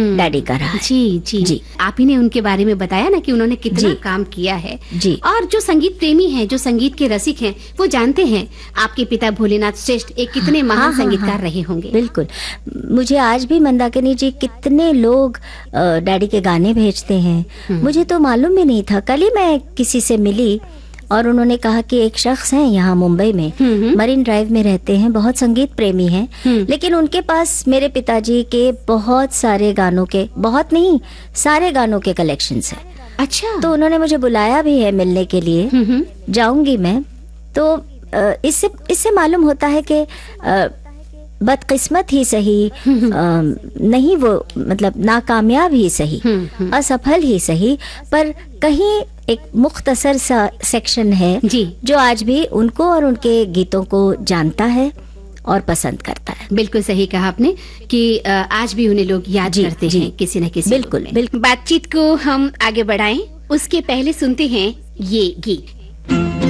Daddy का रहा है। जी जी जी। आप ही ने उनके बारे में बताया ना कि उन्होंने कितना काम किया है जी। और जो संगीत प्रेमी हैं, जो संगीत के रसिक हैं, वो जानते हैं आपके पिता भोलेनाथ श्रेष्ठ एक कितने महान संगीतकार रहे होंगे। बिल्कुल। मुझे आज भी मंदाकिनी जी कितने लोग डैडी के गाने भेजते हैं, मुझे तो मालूम भी नहीं था। कल ही मैं किसी से मिली और उन्होंने कहा कि एक शख्स हैं यहाँ मुंबई में, मरीन ड्राइव में रहते हैं, बहुत संगीत प्रेमी हैं, लेकिन उनके पास मेरे पिताजी के बहुत सारे गानों के, बहुत नहीं सारे गानों के कलेक्शंस हैं। अच्छा। तो उन्होंने मुझे बुलाया भी है मिलने के लिए, जाऊंगी मैं। तो इससे मालूम होता है कि बदकिस्मत ही सही, नहीं वो मतलब नाकामयाब ही सही, असफल ही सही, पर कहीं एक मुख्तसर सा सेक्शन है जी, जो आज भी उनको और उनके गीतों को जानता है और पसंद करता है। बिल्कुल सही कहा आपने कि आज भी उन्हें लोग याद करते हैं किसी न किसी। बिल्कुल बिल्कुल। बातचीत को हम आगे बढ़ाएं, उसके पहले सुनते हैं ये गीत।